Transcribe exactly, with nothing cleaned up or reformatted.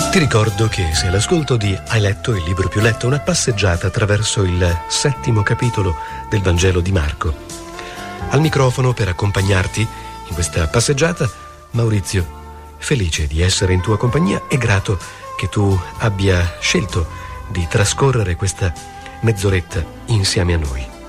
Ti ricordo che se all'ascolto di Hai letto il libro più letto, una passeggiata attraverso il settimo capitolo del Vangelo di Marco. Al microfono per accompagnarti in questa passeggiata, Maurizio, felice di essere in tua compagnia e grato che tu abbia scelto di trascorrere questa mezz'oretta insieme a noi.